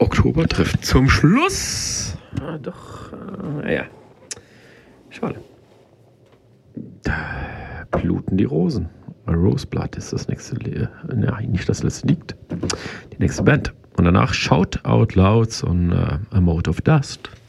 Oktober trifft zum Schluss. Ja. Schade. Da bluten die Rosen. Roseblood ist das nächste, nicht das letzte Lied. Die nächste Band. Und danach Shout Out Louds und A Mote of Dust.